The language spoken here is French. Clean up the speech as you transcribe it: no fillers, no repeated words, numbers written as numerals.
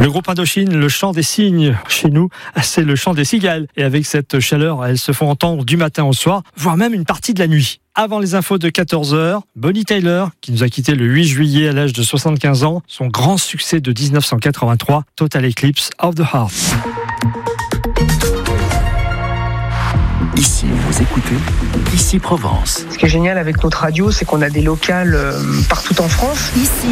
Le groupe Indochine, le chant des cygnes. Chez nous, c'est le chant des cigales. Et avec cette chaleur, elles se font entendre du matin au soir, voire même une partie de la nuit. Avant les infos de 14h, Bonnie Tyler, qui nous a quittés le 8 juillet à l'âge de 75 ans, son grand succès de 1983, Total Eclipse of the Heart. Ici, vous écoutez Ici Provence. Ce qui est génial avec notre radio, c'est qu'on a des locales partout en France. Ici